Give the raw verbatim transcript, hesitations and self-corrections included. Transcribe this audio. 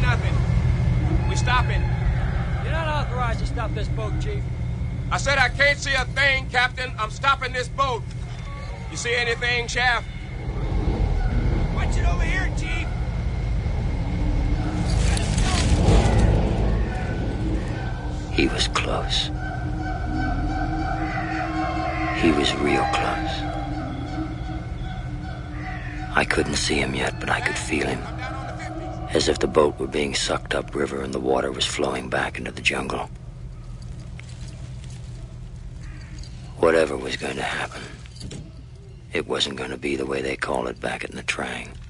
nothing. We stopping. You're not authorized to stop this boat, Chief. I said I can't see a thing, Captain. I'm stopping this boat. You see anything, Shaft? Watch it over here, Chief. He was close. He was real close. I couldn't see him yet, but I could feel him. As if the boat were being sucked upriver and the water was flowing back into the jungle. Whatever was going to happen, it wasn't going to be the way they call it back at Nha Trang.